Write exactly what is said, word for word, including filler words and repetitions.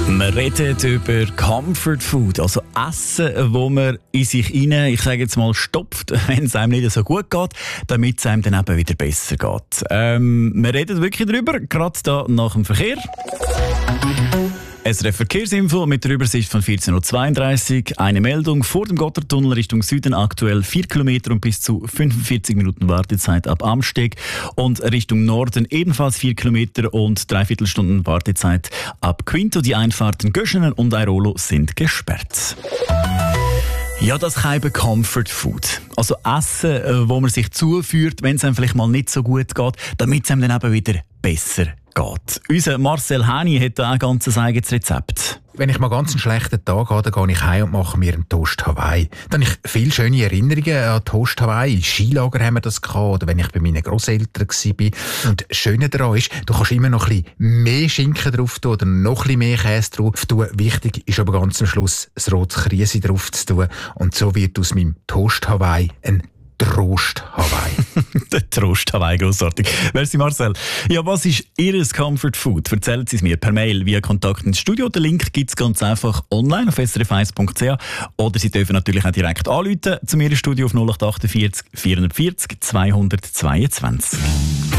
Wir reden über Comfort Food, also Essen, wo man in sich rein, ich sage jetzt mal, stopft, wenn es einem nicht so gut geht, damit es einem dann eben wieder besser geht. Ähm, wir reden wirklich darüber, gerade da nach dem Verkehr. S R F Verkehrsinfo mit der Übersicht von vierzehn Uhr zweiunddreißig. Eine Meldung vor dem Gotthardtunnel Richtung Süden, aktuell vier Kilometer und bis zu fünfundvierzig Minuten Wartezeit ab Amsteg. Und Richtung Norden ebenfalls vier Kilometer und dreiviertel Stunden Wartezeit ab Quinto. Die Einfahrten Göschenen und Airolo sind gesperrt. Ja, das kann eben Comfort Food. Also Essen, wo man sich zuführt, wenn es einem vielleicht mal nicht so gut geht, damit es einem dann eben wieder besser geht. Unser Marcel Häni hat da ein ganz eigenes Rezept. Wenn ich mal ganz einen schlechten Tag habe, dann gehe ich heim und mache mir einen Toast Hawaii. Dann habe ich viele schöne Erinnerungen an Toast Hawaii. Im Skilager haben wir das gehabt, oder wenn ich bei meinen Grosseltern war. Und das Schöne daran ist, du kannst immer noch ein bisschen mehr Schinken drauf tun oder noch ein bisschen mehr Käse drauf tun. Wichtig ist aber ganz am Schluss, das rotes Kriesi drauf zu tun. Und so wird aus meinem Toast Hawaii ein Trost Hawaii. Der Trost Hawaii, grossartig. Merci Marcel. Ja, was ist Ihr Comfort Food? Erzählen Sie es mir per Mail via Kontakt ins Studio. Den Link gibt es ganz einfach online auf s r f eins punkt c h oder Sie dürfen natürlich auch direkt anrufen zu mir im Studio auf null acht vier acht, vier vier null, zweihundertzweiundzwanzig.